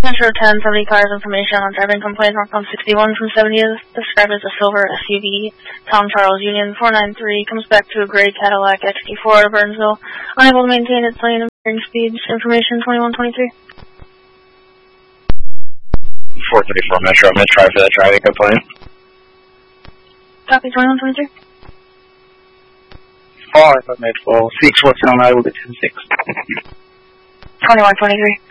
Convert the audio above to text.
Metro 1070 cars information on driving complaint on 61 from 70th, described as a silver SUV. Tom Charles Union 493 comes back to a gray Cadillac XT4 to Burnsville, unable to maintain its lane and bearing speeds. Information 2123. 434 Metro, I'm going to try for that driving complaint. Copy 2123. 5 Metro, 6 what's on over to 10-6. 2123.